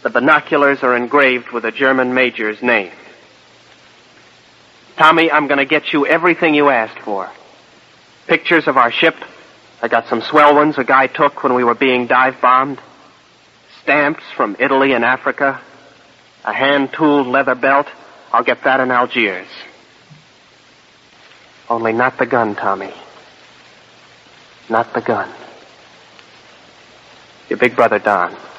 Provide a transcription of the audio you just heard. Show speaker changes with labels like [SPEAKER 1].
[SPEAKER 1] The binoculars are engraved with a German major's name. Tommy, I'm going to get you everything you asked for. Pictures of our ship. I got some swell ones a guy took when we were being dive-bombed. Stamps from Italy and Africa. A hand-tooled leather belt. I'll get that in Algiers. Only not the gun, Tommy. Not the gun. Your big brother, Don.